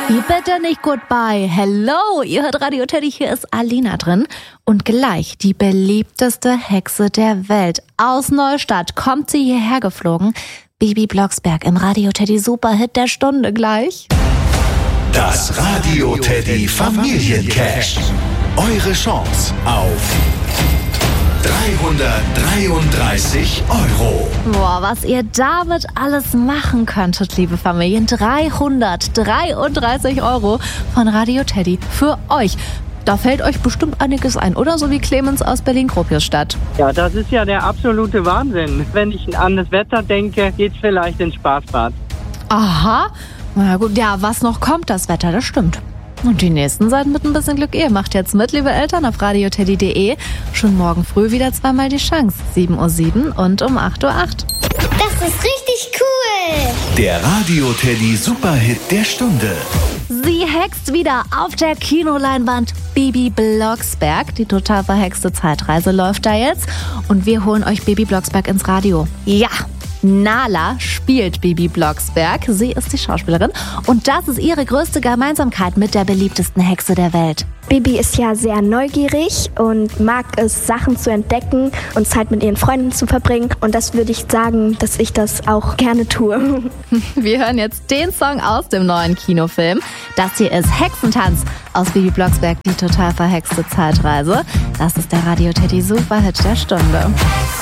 Wie bitte nicht Goodbye? Hello, ihr hört Radio Teddy, hier ist Alina drin. Und gleich die beliebteste Hexe der Welt. Aus Neustadt kommt sie hierher geflogen. Bibi Blocksberg im Radio Teddy Superhit der Stunde gleich. Das Radio Teddy Familiencash. Eure Chance auf 333 €. Boah, was ihr damit alles machen könntet, liebe Familien. 333 € von Radio Teddy für euch. Da fällt euch bestimmt einiges ein, oder? So wie Clemens aus Berlin-Gropiusstadt. Ja, das ist ja der absolute Wahnsinn. Wenn ich an das Wetter denke, geht's vielleicht ins Spaßbad. Aha. Na gut, ja, was noch kommt, das Wetter, das stimmt. Und die nächsten seid mit ein bisschen Glück. Ihr macht jetzt mit, liebe Eltern, auf radioteddy.de. Schon morgen früh wieder zweimal die Chance. 7:07 Uhr und um 8:08 Uhr. Das ist richtig cool. Der Radio Teddy Superhit der Stunde. Sie hext wieder auf der Kinoleinwand. Bibi Blocksberg, die total verhexte Zeitreise läuft da jetzt. Und wir holen euch Bibi Blocksberg ins Radio. Ja, Nala spielt Bibi Blocksberg. Sie ist die Schauspielerin. Und das ist ihre größte Gemeinsamkeit mit der beliebtesten Hexe der Welt. Bibi ist ja sehr neugierig und mag es, Sachen zu entdecken und Zeit mit ihren Freunden zu verbringen. Und das würde ich sagen, dass ich das auch gerne tue. Wir hören jetzt den Song aus dem neuen Kinofilm. Das hier ist Hexentanz aus Bibi Blocksberg, die total verhexte Zeitreise. Das ist der Radio Teddy Superhit der Stunde.